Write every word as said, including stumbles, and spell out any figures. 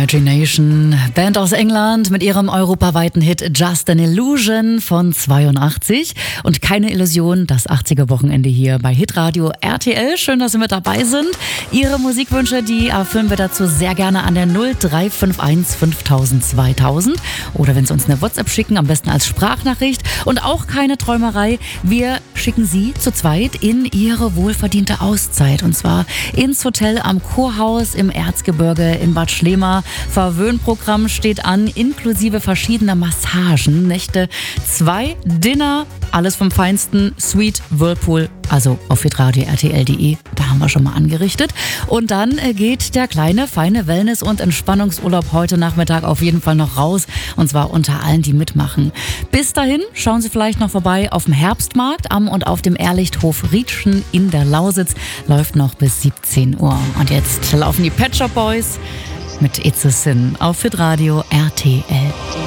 Imagination, Band aus England mit ihrem europaweiten Hit Just an Illusion von zweiundachtzig. Und keine Illusion, das achtziger-Wochenende hier bei Hitradio R T L. Schön, dass Sie mit dabei sind. Ihre Musikwünsche, die erfüllen wir dazu sehr gerne an der null drei fünf eins fünftausend zweitausend. Oder wenn Sie uns eine WhatsApp schicken, am besten als Sprachnachricht. Und auch keine Träumerei, wir schicken Sie zu zweit in Ihre wohlverdiente Auszeit. Und zwar ins Hotel am Kurhaus im Erzgebirge in Bad Schlema. Verwöhnprogramm steht an, inklusive verschiedener Massagen, Nächte, zwei Dinner, alles vom Feinsten, Suite, Whirlpool, also auf hitradio R T L punkt de, da haben wir schon mal angerichtet. Und dann geht der kleine, feine Wellness- und Entspannungsurlaub heute Nachmittag auf jeden Fall noch raus. Und zwar unter allen, die mitmachen. Bis dahin schauen Sie vielleicht noch vorbei auf dem Herbstmarkt am und auf dem Ehrlichthof Rietschen in der Lausitz. Läuft noch bis siebzehn Uhr. Und jetzt laufen die Pet Shop Boys mit It's a Sin auf Hitradio R T L.